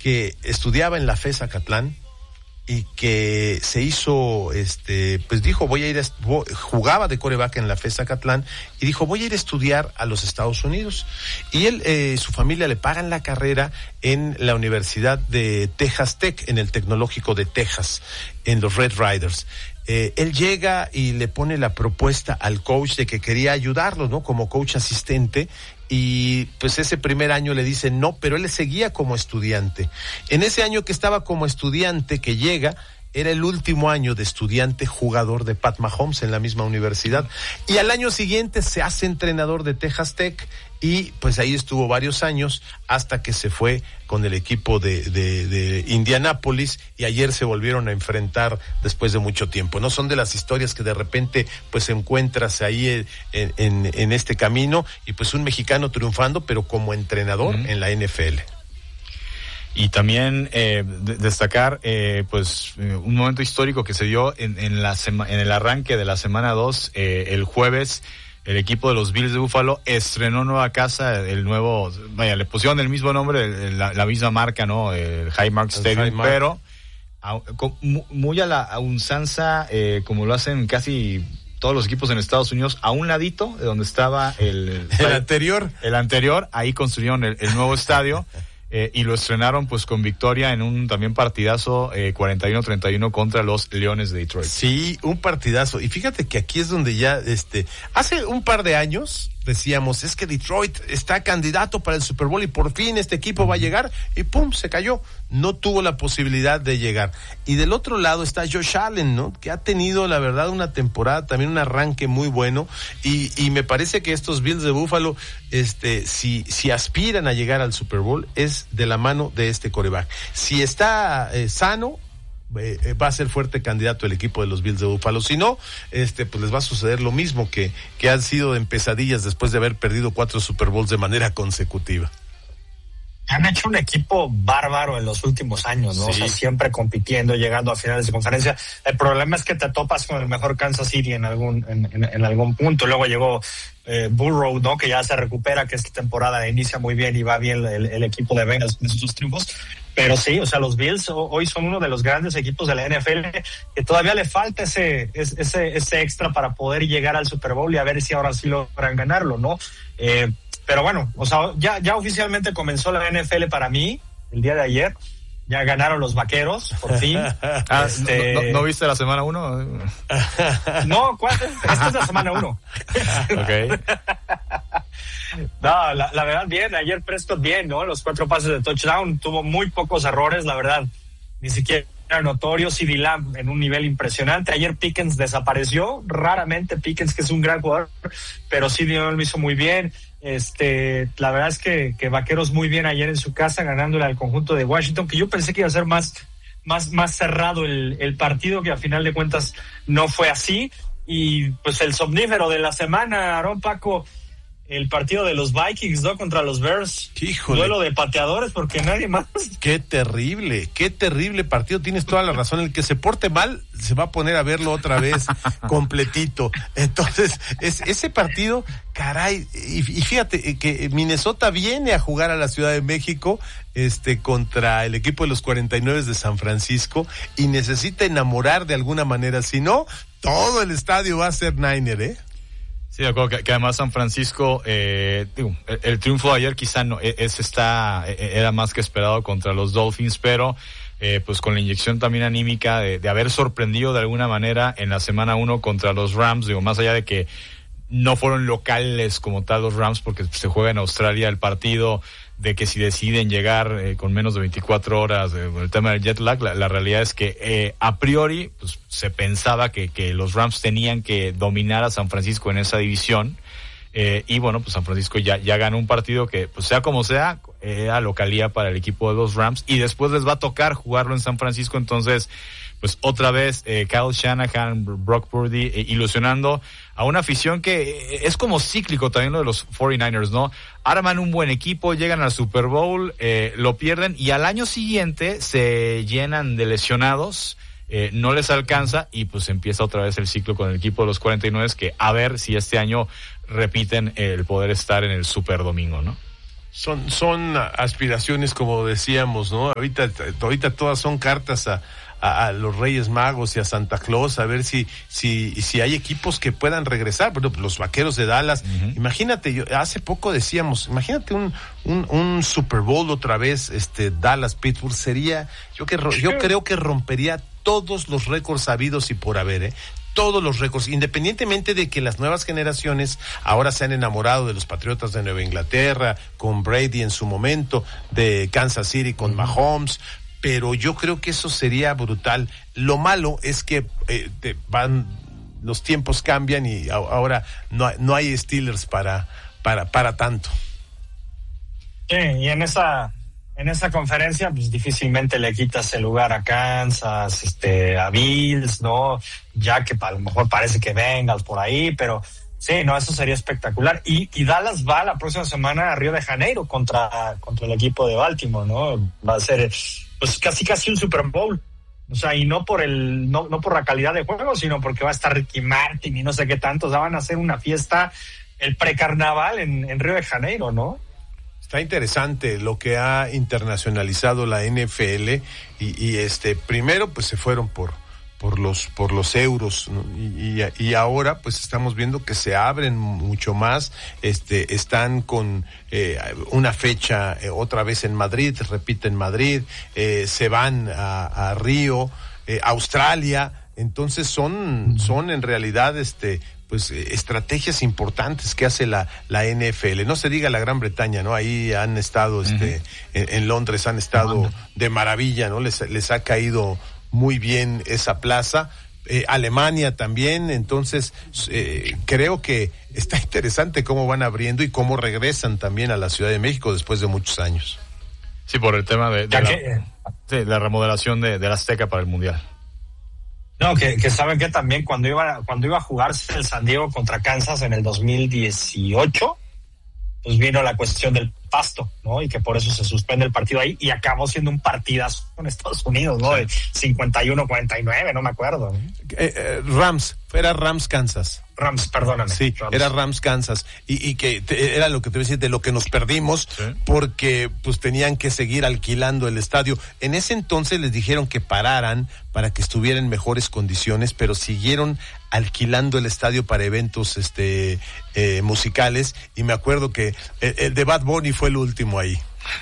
que estudiaba en la FES Acatlán y que se hizo, pues dijo, jugaba de quarterback en la FES Acatlán y dijo, voy a ir a estudiar a los Estados Unidos. Y él, su familia le pagan la carrera en la Universidad de Texas Tech, en el Tecnológico de Texas, en los Red Riders. Él llega y le pone la propuesta al coach de que quería ayudarlo, ¿no? Como coach asistente. Y pues ese primer año le dicen no, pero él seguía como estudiante. En ese año que estaba como estudiante, que llega, era el último año de estudiante jugador de Pat Mahomes en la misma universidad. Y al año siguiente se hace entrenador de Texas Tech y pues ahí estuvo varios años hasta que se fue con el equipo de Indianápolis y ayer se volvieron a enfrentar después de mucho tiempo. No son de las historias que de repente pues encuentras ahí en este camino y pues un mexicano triunfando pero como entrenador en la NFL. Y también destacar un momento histórico que se dio en el arranque de la semana 2, el jueves. El equipo de los Bills de Buffalo estrenó nueva casa, le pusieron el mismo nombre, la misma marca, ¿no? El Highmark Stadium, pero muy a la usanza, como lo hacen casi todos los equipos en Estados Unidos, a un ladito de donde estaba el anterior, ahí construyeron el nuevo estadio. Y lo estrenaron pues con victoria en un también partidazo 41-31 contra los Leones de Detroit. Sí, un partidazo. Y fíjate que aquí es donde ya hace un par de años decíamos, es que Detroit está candidato para el Super Bowl y por fin este equipo va a llegar y pum, se cayó. No tuvo la posibilidad de llegar. Y del otro lado está Josh Allen, ¿no? Que ha tenido, la verdad, una temporada, también un arranque muy bueno. Y me parece que estos Bills de Buffalo, si aspiran a llegar al Super Bowl, es de la mano de este quarterback. Si está sano, va a ser fuerte candidato el equipo de los Bills de Buffalo. Si no, pues les va a suceder lo mismo que han sido en pesadillas después de haber perdido 4 Super Bowls de manera consecutiva. Han hecho un equipo bárbaro en los últimos años, ¿no? Sí. O sea, siempre compitiendo, llegando a finales de conferencia. El problema es que te topas con el mejor Kansas City en algún punto. Luego llegó Burrow, ¿no? Que ya se recupera, que esta temporada inicia muy bien y va bien el equipo de Bengals en sus triunfos. Pero sí, o sea, los Bills hoy son uno de los grandes equipos de la NFL que todavía le falta ese extra para poder llegar al Super Bowl y a ver si ahora sí logran ganarlo, ¿no? Pero bueno, o sea, ya oficialmente comenzó la NFL para mí el día de ayer. Ya ganaron los Vaqueros, por fin. ¿No viste la semana 1? No, ¿cuál? Esta es la semana 1. Okay. No, la verdad, bien. Ayer Prescott bien, ¿no? Los 4 pases de touchdown. Tuvo muy pocos errores, la verdad. Ni siquiera notorio. CeeDee Lamb en un nivel impresionante. Ayer Pickens desapareció. Raramente Pickens, que es un gran jugador, pero CeeDee Lamb lo hizo muy bien. La verdad es que Vaqueros muy bien ayer en su casa, ganándole al conjunto de Washington, que yo pensé que iba a ser más cerrado el partido, que a final de cuentas no fue así. Y pues el somnífero de la semana, Aarón, Paco, el partido de los Vikings, ¿no? Contra los Bears. Híjole. Duelo de pateadores porque nadie más. Qué terrible partido. Tienes toda la razón. El que se porte mal se va a poner a verlo otra vez completito. Entonces, ese partido, caray, y fíjate que Minnesota viene a jugar a la Ciudad de México contra el equipo de los 49 de San Francisco y necesita enamorar de alguna manera. Si no, todo el estadio va a ser Niner, ¿eh? Sí, de acuerdo, que además San Francisco, el triunfo de ayer quizá no, era más que esperado contra los Dolphins, pero pues con la inyección también anímica de haber sorprendido de alguna manera en la semana 1 contra los Rams, más allá de que no fueron locales como tal los Rams porque se juega en Australia el partido, de que si deciden llegar con menos de 24 horas, el tema del jet lag, la realidad es que a priori pues, se pensaba que los Rams tenían que dominar a San Francisco en esa división, y bueno, pues San Francisco ya ganó un partido que, pues sea como sea, era localía para el equipo de los Rams, y después les va a tocar jugarlo en San Francisco. Entonces pues otra vez Kyle Shanahan, Brock Purdy, ilusionando a una afición que es como cíclico también lo de los 49ers, ¿no? Arman un buen equipo, llegan al Super Bowl, lo pierden y al año siguiente se llenan de lesionados, no les alcanza y pues empieza otra vez el ciclo con el equipo de los 49, que a ver si este año repiten el poder estar en el Super Domingo, ¿no? Son aspiraciones, como decíamos, ¿no? Ahorita todas son cartas a los Reyes Magos y a Santa Claus, a ver si hay equipos que puedan regresar. Bueno, los Vaqueros de Dallas, imagínate, hace poco decíamos, imagínate un Super Bowl otra vez, Dallas Pittsburgh sería, yo creo que rompería todos los récords habidos y por haber, todos los récords, independientemente de que las nuevas generaciones ahora se han enamorado de los Patriotas de Nueva Inglaterra, con Brady en su momento, de Kansas City con Mahomes, pero yo creo que eso sería brutal. Lo malo es que los tiempos cambian y ahora no hay Steelers para tanto. Sí, y en esa conferencia, pues difícilmente le quitas el lugar a Kansas, a Bills, ¿no? Ya que a lo mejor parece que Bengals por ahí, pero sí, no, eso sería espectacular. Y Dallas va la próxima semana a Río de Janeiro contra el equipo de Baltimore, ¿no? Va a ser, pues, casi un Super Bowl. O sea, y no por no por la calidad de juego, sino porque va a estar Ricky Martin y no sé qué tanto. O sea, van a hacer una fiesta, el precarnaval en Río de Janeiro, ¿no? Está interesante lo que ha internacionalizado la NFL y primero pues se fueron por los euros, ¿no? y ahora pues estamos viendo que se abren mucho más, están con una fecha otra vez en Madrid, repite en Madrid, se van a Río, Australia, entonces son en realidad pues estrategias importantes que hace la NFL. No se diga la Gran Bretaña, ¿no? Ahí han estado en Londres han estado de maravilla, ¿no? Les ha caído muy bien esa plaza. Alemania también, entonces creo que está interesante cómo van abriendo y cómo regresan también a la Ciudad de México después de muchos años. Sí, por el tema de la remodelación de la Azteca para el Mundial. No, que saben que también cuando iba a jugarse el San Diego contra Kansas en el 2018, pues vino la cuestión del pasto, ¿no? Y que por eso se suspende el partido ahí y acabó siendo un partidazo con Estados Unidos, ¿no? De 51-49, no me acuerdo, ¿no? Era Rams Kansas. Rams, perdóname. Sí, era Rams Kansas y que era lo que te voy a decir, de lo que nos perdimos, porque pues tenían que seguir alquilando el estadio. En ese entonces les dijeron que pararan para que estuviera en mejores condiciones, pero siguieron alquilando el estadio para eventos musicales, y me acuerdo que el de Bad Bunny fue el último ahí.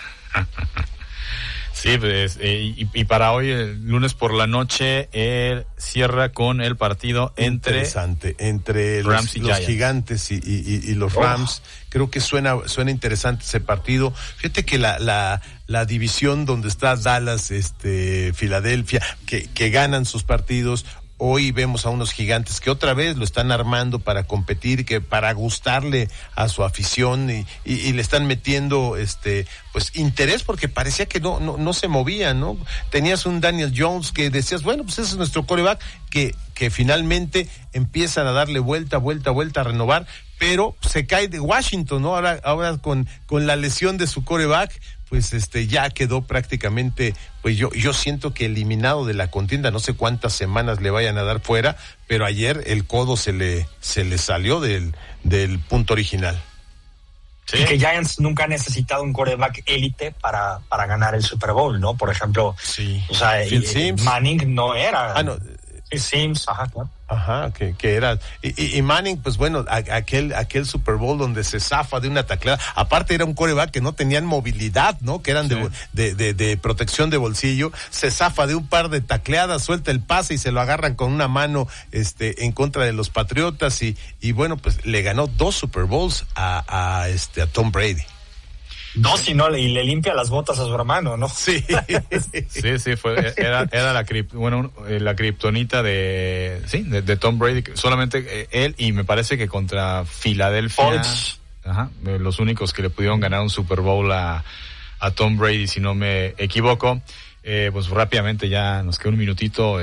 Sí, pues, y para hoy, el lunes por la noche, cierra con el partido entre los Gigantes y los Rams. Creo que suena interesante ese partido. Fíjate que la división donde está Dallas, Filadelfia, que ganan sus partidos. Hoy vemos a unos Gigantes que otra vez lo están armando para competir, que para gustarle a su afición y le están metiendo pues interés, porque parecía que no se movía, ¿no? Tenías un Daniel Jones que decías, bueno, pues ese es nuestro quarterback, que finalmente empiezan a darle vuelta a renovar, pero se cae de Washington, ¿no? Ahora con la lesión de su quarterback, pues ya quedó prácticamente, pues yo siento que eliminado de la contienda. No sé cuántas semanas le vayan a dar fuera, pero ayer el codo se le salió del punto original. Sí. Y que Giants nunca ha necesitado un quarterback élite para ganar el Super Bowl, ¿no? Por ejemplo, sí. O sea, Manning no era. No. Sims, claro. Que era. Y Manning, pues bueno, aquel Super Bowl donde se zafa de una tacleada. Aparte era un quarterback que no tenían movilidad, ¿no? Que eran de protección de bolsillo. Se zafa de un par de tacleadas, suelta el pase y se lo agarran con una mano en contra de los Patriotas. Y bueno, pues le ganó 2 Super Bowls a Tom Brady. Y le limpia las botas a su hermano, ¿no? Sí. Sí, era la kriptonita de Tom Brady, solamente él, y me parece que contra Filadelfia, los únicos que le pudieron ganar un Super Bowl a Tom Brady, si no me equivoco. Pues rápidamente ya nos queda un minutito,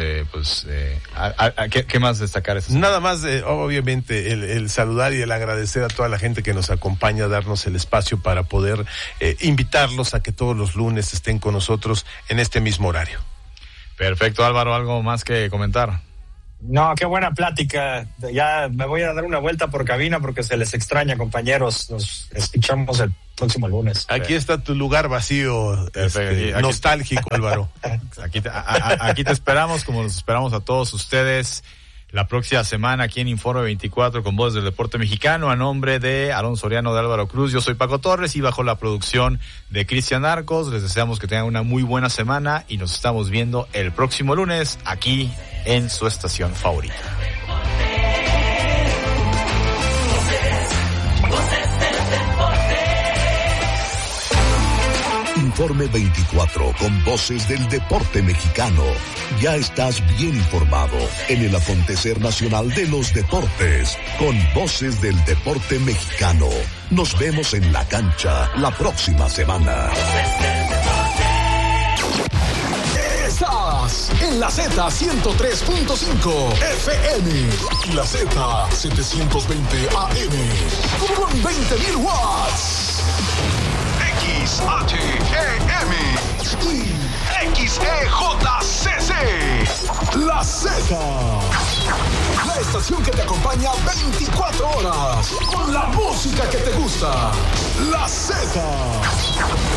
¿qué más destacar? Nada más, obviamente, el saludar y el agradecer a toda la gente que nos acompaña, darnos el espacio para poder invitarlos a que todos los lunes estén con nosotros en este mismo horario. Perfecto, Álvaro, ¿algo más que comentar? No, qué buena plática. Ya me voy a dar una vuelta por cabina porque se les extraña, compañeros. Nos escuchamos el próximo lunes. Aquí está tu lugar vacío, nostálgico, Álvaro. Aquí te esperamos, como los esperamos a todos ustedes la próxima semana aquí en Informe 24 con Voces del Deporte Mexicano. A nombre de Alonso Soriano, de Álvaro Cruz, yo soy Paco Torres y bajo la producción de Cristian Arcos les deseamos que tengan una muy buena semana y nos estamos viendo el próximo lunes aquí en su estación favorita. Informe 24 con Voces del Deporte Mexicano. Ya estás bien informado en el acontecer nacional de los deportes con Voces del Deporte Mexicano. Nos vemos en la cancha la próxima semana. Estás en la Z103.5 FM y la Z720 AM con 20.000 watts. XHEM y XEJCC. La Z. La estación que te acompaña 24 horas con la música que te gusta. La Z.